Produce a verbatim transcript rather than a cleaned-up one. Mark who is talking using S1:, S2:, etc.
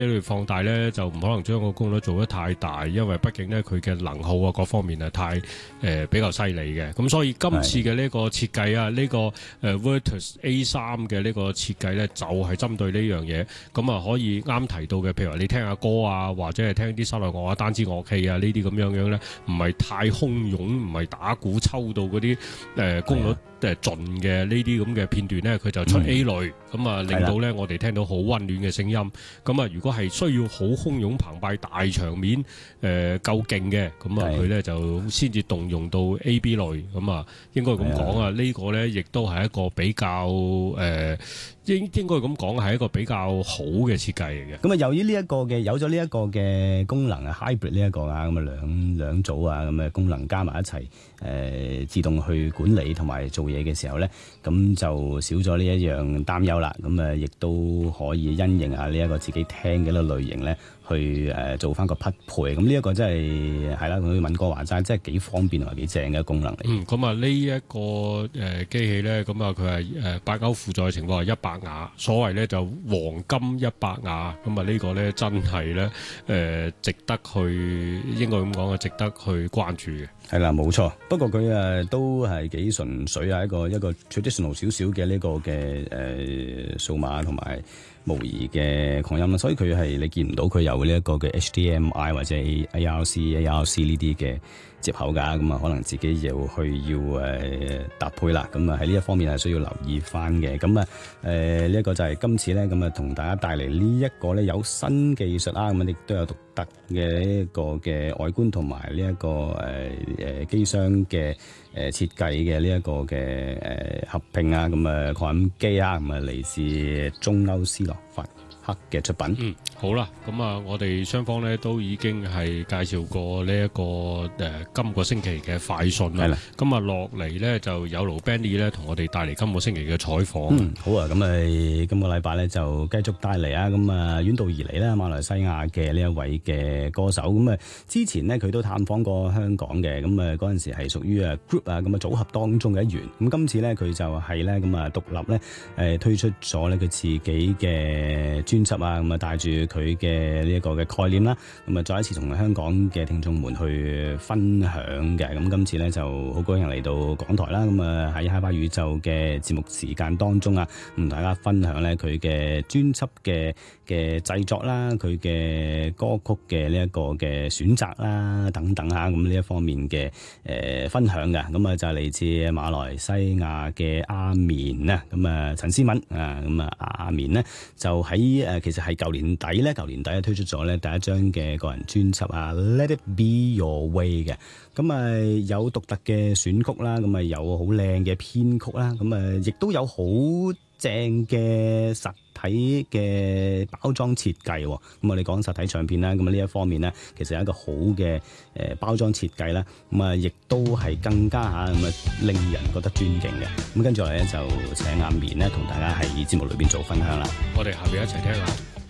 S1: 你放大咧，就唔可能將個功率做得太大，因為畢竟咧佢嘅能耗啊各方面係太誒、呃、比較犀利嘅。咁所以今次嘅呢個設計啊，呢、這個誒、呃、Virtus A 三嘅呢個設計咧，就係、是、針對呢樣嘢。咁啊可以啱提到嘅，譬如話你聽下歌啊，或者係聽啲室內樂啊、單支樂器啊呢啲咁樣樣咧，唔係太洶湧，唔係打鼓抽到嗰啲誒功率誒盡嘅呢啲咁嘅片段咧，佢就出 A 類，咁啊、嗯、令到咧我哋聽到好溫暖嘅聲音。咁啊如果係需要好洶湧澎湃大場面誒、呃、夠勁嘅，咁啊佢咧就先至動用到 A B 類。咁啊應該咁講啊，呢、呢個咧亦都係一個比較誒、呃、應應該咁講係一個比較好嘅設計嚟嘅。
S2: 咁啊由於呢一個嘅有咗呢一個嘅功能啊 hybrid 呢一個啊，咁啊兩兩組啊咁嘅功能加埋一齊誒、呃、自動去管理同埋做嘢嘅時候咧，咁就少咗呢一樣擔憂啦。咁啊亦都可以因應下呢一個自己聽嘅一個類型咧，去誒做翻個匹配。咁呢一個真係係啦，佢敏哥話齋，真係幾方便同埋幾正嘅功能嚟。
S1: 嗯，咁啊呢一個誒、呃、機器咧，咁啊佢係誒八勾負載嘅情況係一百瓦，所謂咧就黃金一百瓦。咁啊呢個咧真係咧誒值得去，應該咁講啊，值得去關注嘅。
S2: 係啦，冇錯。不過佢誒都係幾純粹啊，一個一個 traditional 少少嘅呢個嘅誒數碼同埋模擬嘅擴音啦，所以佢係你見唔到佢有呢一個嘅 H D M I 或者 A R C A R C 呢啲嘅接口㗎，咁啊可能自己要去要誒、呃、搭配啦，咁啊喺呢一方面係需要留意翻嘅。咁啊誒呢一個就係今次咧，咁啊同大家帶嚟呢一個咧有新技術啊，咁啊亦都有獨特嘅呢一個嘅外觀同埋呢一個誒誒機箱嘅誒設計嘅呢一個嘅誒合併啊，咁啊擴音機啊，咁啊嚟自中歐斯洛伐克嘅出品。
S1: 嗯，好啦，咁啊，我哋雙方咧都已經係介紹過呢、這、一個誒、呃、今個星期嘅快訊啦。係啦，咁啊落嚟咧就有勞 Benny 咧同我哋帶嚟今個星期嘅採訪。
S2: 嗯，好啊，咁啊今個禮拜咧就繼續帶嚟啊，咁啊遠道而嚟啦，馬來西亞嘅呢一位嘅歌手。咁啊之前呢，佢都探訪過香港嘅，咁啊嗰陣時係屬於啊 group 啊咁啊組合當中嘅一員。咁今次咧佢就係咧咁啊獨立咧誒推出咗咧佢自己嘅專輯啊，咁啊帶住佢嘅呢一個嘅概念啦，咁啊再一次同香港嘅聽眾們去分享嘅。咁今次咧就好高興嚟到港台啦，咁啊喺 HiFi 宇宙嘅節目時間當中啊，同大家分享咧佢嘅專輯嘅嘅製作啦，佢嘅歌曲嘅呢一個嘅選擇啦等等啊，咁呢一方面嘅誒、呃、分享嘅。咁啊就係嚟自馬來西亞嘅阿綿啊，咁啊陳思敏啊，咁啊阿綿呢就喺誒其實係舊年底咧，舊年底推出咗咧第一張嘅個人專輯啊 Let It Be Your Way 嘅。咁啊有獨特嘅選曲啦，咁啊有好靚嘅編曲啦，咁啊亦都有好正嘅實體嘅包裝設計。咁我哋講實體唱片啦，咁啊呢一方面咧，其實有一個好嘅誒包裝設計啦，咁啊亦都係更加嚇咁啊令人覺得尊敬嘅。咁跟住落嚟咧就請阿綿咧同大家喺節目裏邊做分享啦。
S1: 我哋下邊一齊聽下。